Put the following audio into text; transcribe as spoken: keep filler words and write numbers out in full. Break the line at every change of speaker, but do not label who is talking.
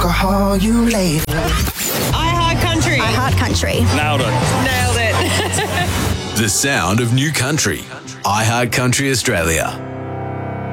alcohol you later.
I Heart Country.
I Heart Country.
Nailed it.
Nailed it.
The sound of new country. iHeart Country Australia.